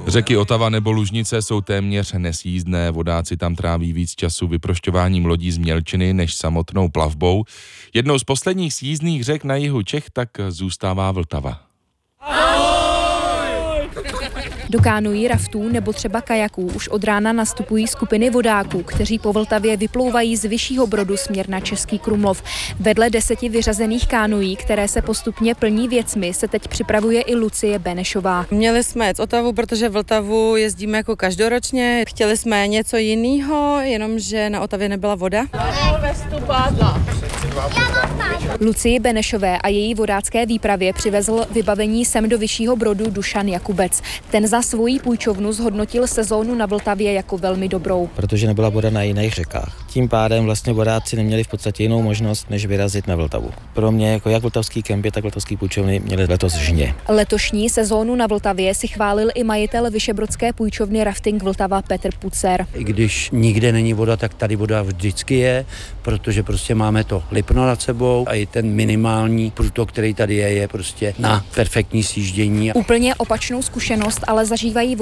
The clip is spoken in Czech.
Řeky Otava nebo Lužnice jsou téměř nesjízdné, vodáci tam tráví víc času vyprošťováním lodí z mělčiny než samotnou plavbou. Jednou z posledních sjízdných řek na jihu Čech tak zůstává Vltava. Do kánuí, raftů nebo třeba kajaků už od rána nastupují skupiny vodáků, kteří po Vltavě vyplouvají z Vyššího Brodu směr na Český Krumlov. Vedle 10 vyřazených kánuí, které se postupně plní věcmi, se teď připravuje i Lucie Benešová. Měli jsme jet z Otavu, protože Vltavu jezdíme jako každoročně. Chtěli jsme něco jiného, jenomže na Otavě nebyla voda. Lucii Benešové a její vodácké výpravě přivezl vybavení sem do Vyššího Brodu Dušan Jakubec. Ten za svoji půjčovnu zhodnotil sezónu na Vltavě jako velmi dobrou. Protože nebyla voda na jiných řekách. Tím pádem vlastně vodáci neměli v podstatě jinou možnost, než vyrazit na Vltavu. Pro mě jako jak vltavský kempy, tak vltavský půjčovny měli letos žně. Letošní sezónu na Vltavě si chválil i majitel vyšebrodské půjčovny Rafting Vltava Petr Pucer. I když nikde není voda, tak tady voda vždycky je, protože prostě máme to Lipno nad sebou a i ten minimální průtok, který tady je prostě na perfektní sjíždění. Úplně opačnou zkušenost ale zažívají